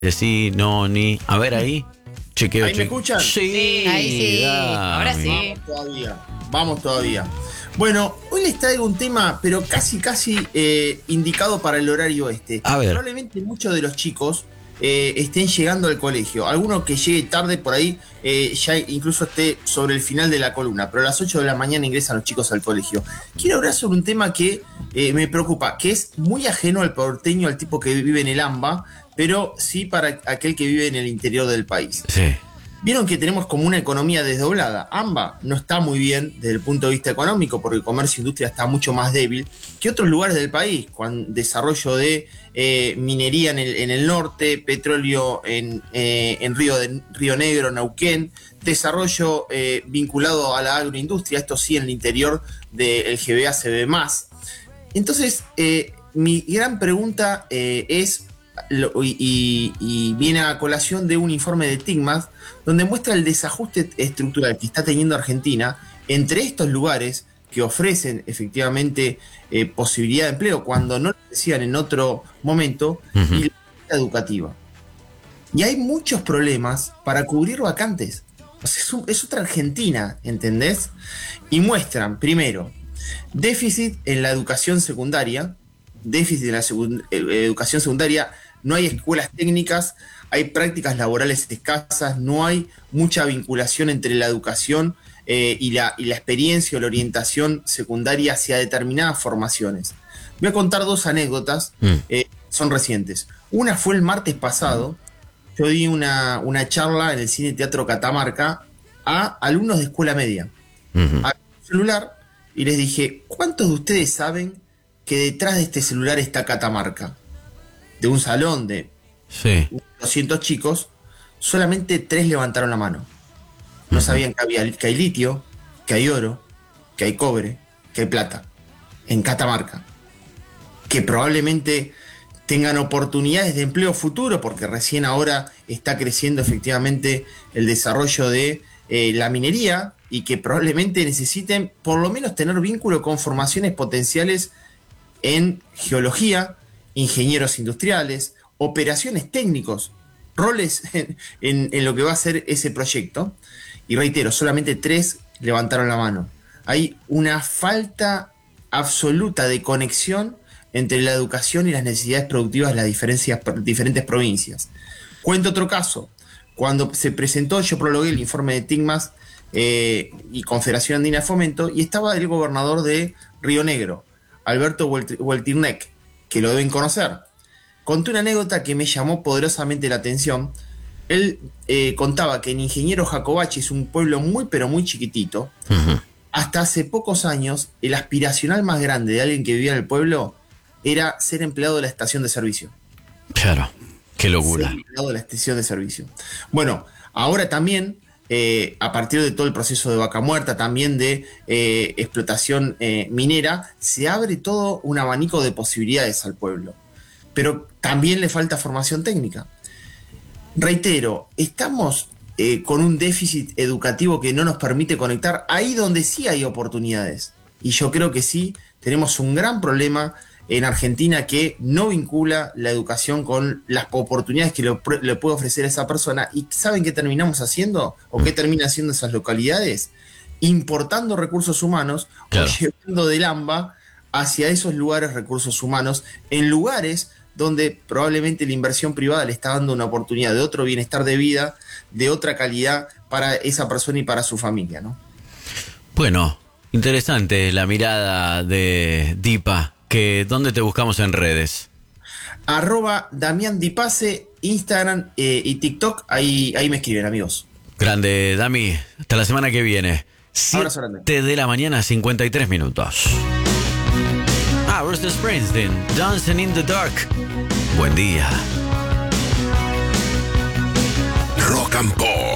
Sí, no, ni. A ver ahí. Chequeo, ¿Ahí me escuchan? Sí, Ahí sí. dame. Ahora sí. Vamos todavía. Bueno, hoy les traigo un tema, pero casi indicado para el horario este. A ver. Probablemente muchos de los chicos estén llegando al colegio. Alguno que llegue tarde por ahí, ya incluso esté sobre el final de la columna, pero a las 8 de la mañana ingresan los chicos al colegio. Quiero hablar sobre un tema que me preocupa, que es muy ajeno al porteño, al tipo que vive en el AMBA, pero sí para aquel que vive en el interior del país. Sí. Vieron que tenemos como una economía desdoblada. AMBA no está muy bien desde el punto de vista económico, porque el comercio e industria está mucho más débil que otros lugares del país, con desarrollo de minería en el norte, petróleo en Río Negro, Neuquén, desarrollo vinculado a la agroindustria, esto sí en el interior del GBA se ve más. Entonces, mi gran pregunta es, y viene a colación de un informe de TICMAS, donde muestra el desajuste estructural que está teniendo Argentina entre estos lugares que ofrecen efectivamente posibilidad de empleo cuando no lo decían en otro momento, y la oferta educativa. Y hay muchos problemas para cubrir vacantes. O sea, es otra Argentina, ¿entendés? Y muestran, primero, déficit en la educación secundaria, educación secundaria, no hay escuelas técnicas, hay prácticas laborales escasas, no hay mucha vinculación entre la educación y la experiencia o la orientación secundaria hacia determinadas formaciones. Voy a contar dos anécdotas, son recientes. Una fue el martes pasado, yo di una charla en el Cine Teatro Catamarca a alumnos de escuela media. A un celular, y les dije, ¿cuántos de ustedes saben que detrás de este celular está Catamarca? De un salón de 200 chicos, solamente 3 levantaron la mano. No sabían que hay litio, que hay oro, que hay cobre, que hay plata en Catamarca. Que probablemente tengan oportunidades de empleo futuro, porque recién ahora está creciendo efectivamente el desarrollo de la minería, y que probablemente necesiten por lo menos tener vínculo con formaciones potenciales en geología, ingenieros industriales, operaciones técnicos, roles en lo que va a ser ese proyecto. Y reitero, solamente 3 levantaron la mano. Hay una falta absoluta de conexión entre la educación y las necesidades productivas de las diferentes provincias. Cuento otro caso. Cuando se presentó, yo prologué el informe de TICMAS y Confederación Andina de Fomento, y estaba el gobernador de Río Negro, Alberto Weltirnek, que lo deben conocer. Conté una anécdota que me llamó poderosamente la atención. Él contaba que en Ingeniero Jacobacci, es un pueblo muy pero muy chiquitito, hasta hace pocos años el aspiracional más grande de alguien que vivía en el pueblo era ser empleado de la estación de servicio. Claro, qué locura. Ser empleado de la estación de servicio. Bueno, ahora también, a partir de todo el proceso de Vaca Muerta, también de explotación minera, se abre todo un abanico de posibilidades al pueblo. Pero también le falta formación técnica. Reitero, estamos con un déficit educativo que no nos permite conectar ahí donde sí hay oportunidades. Y yo creo que sí, tenemos un gran problema en Argentina que no vincula la educación con las oportunidades que le puede ofrecer esa persona. ¿Y saben qué terminamos haciendo? ¿O qué termina haciendo esas localidades? Importando recursos humanos, claro, o llevando del AMBA hacia esos lugares recursos humanos, en lugares donde probablemente la inversión privada le está dando una oportunidad de otro bienestar de vida, de otra calidad para esa persona y para su familia, ¿no? Bueno, interesante la mirada de Dipa. ¿Dónde te buscamos en redes? @Damián Dipase, Instagram y TikTok, ahí me escriben, amigos. Grande, Dami, hasta la semana que viene. 7 de la mañana, 53 minutos. Bruce Springsteen, Dancing in the Dark. Buen día. Rock and Pop.